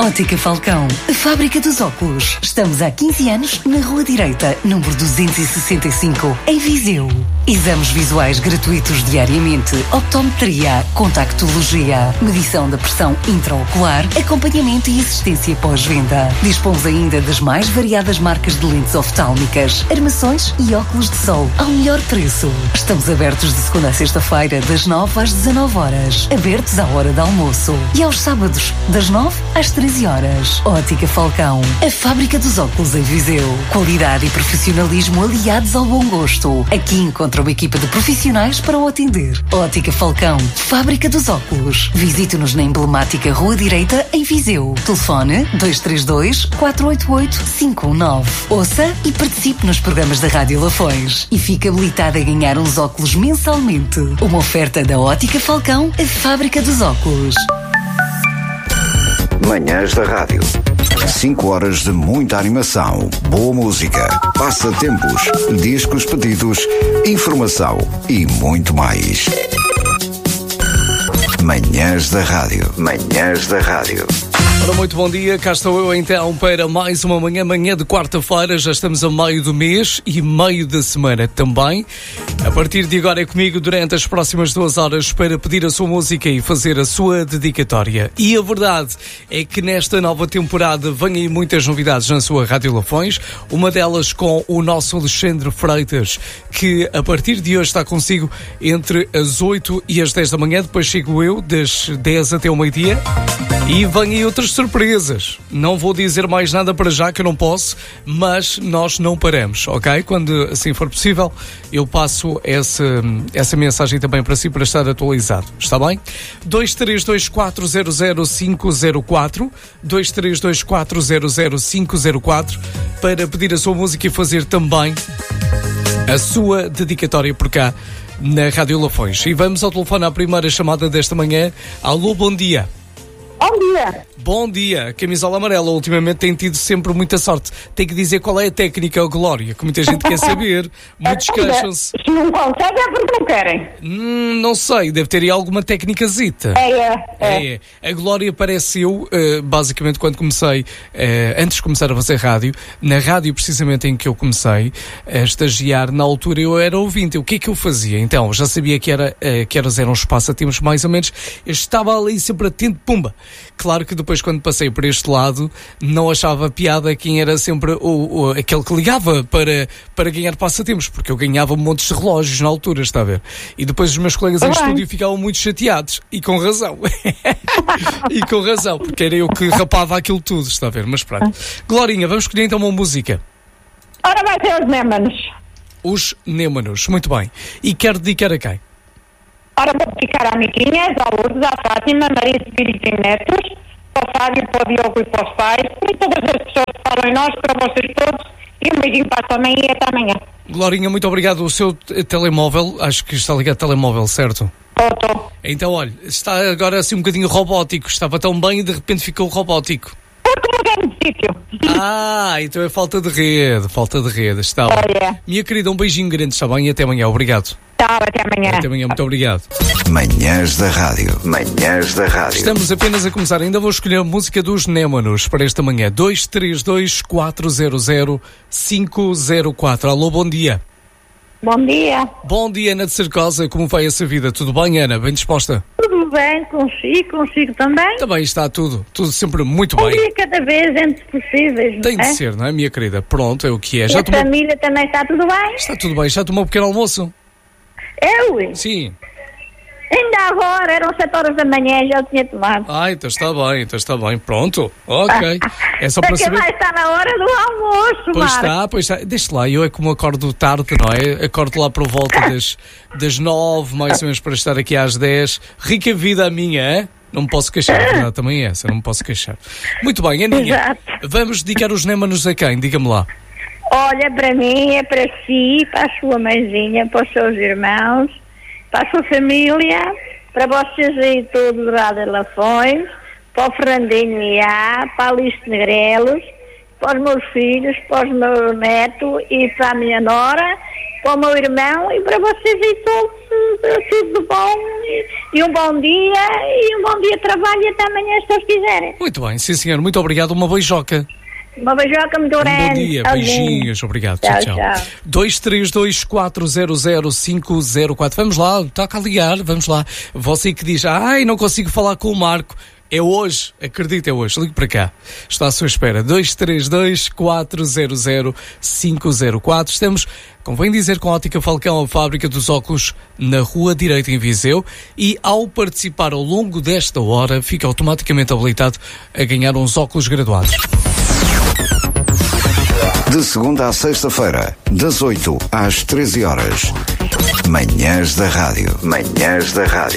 Ótica Falcão, a fábrica dos óculos. Estamos há 15 anos na Rua Direita, número 265, em Viseu. Exames visuais gratuitos diariamente, optometria, contactologia, medição da pressão intraocular, acompanhamento e assistência pós-venda. Dispomos ainda das mais variadas marcas de lentes oftálmicas, armações e óculos de sol ao melhor preço. Estamos abertos de segunda a sexta-feira, das 9 às 19 horas. Abertos à hora de almoço. E aos sábados, das 9 às 13 horas. Ótica Falcão, a fábrica dos óculos em Viseu. Qualidade e profissionalismo aliados ao bom gosto. Aqui encontra uma equipa de profissionais para o atender. Ótica Falcão, fábrica dos óculos. Visite-nos na emblemática Rua Direita, em Viseu. Telefone 232-488-519. Ouça e participe nos programas da Rádio Lafões. E fique habilitado a ganhar uns óculos mensalmente. Uma oferta da Ótica Falcão, a fábrica dos óculos. Manhãs da Rádio. 5 horas de muita animação, boa música, passatempos, discos pedidos, informação e muito mais. Manhãs da Rádio. Manhãs da Rádio. Ora, muito bom dia, cá estou eu então para mais uma manhã de quarta-feira. Já estamos a meio do mês e meio da semana também. A partir de agora é comigo durante as próximas 2 horas para pedir a sua música e fazer a sua dedicatória. E a verdade é que nesta nova temporada vêm aí muitas novidades na sua Rádio Lafões. Uma delas com o nosso Alexandre Freitas, que a partir de hoje está consigo entre as 8 e as 10 da manhã. Depois chego eu das 10 até o meio-dia. E vêm aí outras surpresas. Não vou dizer mais nada para já, que eu não posso, mas nós não paramos, ok? Quando assim for possível, eu passo essa mensagem também para si, para estar atualizado. Está bem? 232400504 232400504 para pedir a sua música e fazer também a sua dedicatória por cá na Rádio Lafões. E vamos ao telefone à primeira chamada desta manhã. Alô, bom dia. Bom dia. Bom dia. Camisola amarela ultimamente tem tido sempre muita sorte. Tem que dizer qual é a técnica, Glória, que muita gente quer saber. Muitos queixam-se. Se não consegue é porque não querem. Não sei, deve ter aí alguma técnicazita. É. A Glória parece eu, basicamente quando comecei, antes de começar a fazer rádio, na rádio precisamente em que eu comecei a estagiar, na altura eu era ouvinte. O que é que eu fazia? Então, já sabia que horas eram os passatempos mais ou menos. Eu estava ali sempre atento, pumba. Claro que depois, quando passei por este lado, não achava piada quem era sempre aquele que ligava para ganhar passatempos, porque eu ganhava montes de relógios na altura, está a ver? E depois os meus colegas em estúdio ficavam muito chateados, e com razão. E com razão, porque era eu que rapava aquilo tudo, está a ver? Mas pronto. Glorinha, vamos escolher então uma música. Ora, vai ter os Némanos. Os Némanos, muito bem. E quero dedicar a quem? Ora, vou dedicar à Miquinhas, ao Lourdes, à Fátima, Maria Espírito e Netos, para o Fábio, para o Diogo e para os pais, para todas as pessoas que falam em nós, para vocês todos, e um beijinho para a sua mãe e até amanhã. Glorinha, muito obrigado. O seu telemóvel, acho que está ligado ao telemóvel, certo? Estou. Então, olha, está agora assim um bocadinho robótico. Estava tão bem e de repente ficou robótico. Porque mudei de sítio. Então é falta de rede, está bem. Minha querida, um beijinho grande, está bem? E até amanhã, obrigado. Tchau, até amanhã. Até amanhã, muito obrigado. Manhãs da Rádio. Manhãs da Rádio. Estamos apenas a começar, ainda vou escolher a música dos Némanos para esta manhã. 232-400-504. Alô, bom dia. Bom dia. Bom dia, Ana de Cercosa, como vai essa vida? Tudo bem, Ana? Bem disposta? Tudo bem, consigo também. Também está tudo sempre muito bem. Um dia cada vez, entre possíveis, Tem de ser, não é, minha querida? Pronto, é o que é. E a família também está tudo bem? Está tudo bem, já tomou um pequeno almoço? Eu? Sim. Ainda agora, eram 7 horas da manhã, já eu tinha tomado. Então está bem, pronto, ok. É só para saber. Vai estar na hora do almoço, Pois está. Deixa lá, eu é como acordo tarde, não é? Acordo lá por volta das 9, mais ou menos, para estar aqui às 10. Rica vida a minha, é? Não me posso queixar, a verdade também é essa, não me posso queixar. Muito bem, Aninha, exato. Vamos dedicar os Némanos a quem? Diga-me lá. Olha, para mim, é para si, para a sua mãezinha, para os seus irmãos, para a sua família, para vocês aí todos lá de Lafões, para o Fernandinho Iá, para a Alice Negrelos, para os meus filhos, para os meus netos e para a minha nora, para o meu irmão e para vocês aí todos. tudo bom e um bom dia de trabalho e até amanhã, se Deus quiserem. Muito bem, sim senhor, muito obrigado, uma beijoca. Uma beijoca muito grande. Bom dia, beijinhos, obrigado. Tchau. 232-400-504. Vamos lá, toca a ligar, vamos lá. Você que diz, não consigo falar com o Marco. É hoje, acredito, é hoje. Ligue para cá. Está à sua espera. 232-400-504. Estamos, convém dizer, com a Ótica Falcão, a fábrica dos óculos, na Rua Direita, em Viseu. E ao participar ao longo desta hora, fica automaticamente habilitado a ganhar uns óculos graduados. De segunda à sexta-feira, das 8 às 13 horas. Manhãs da Rádio.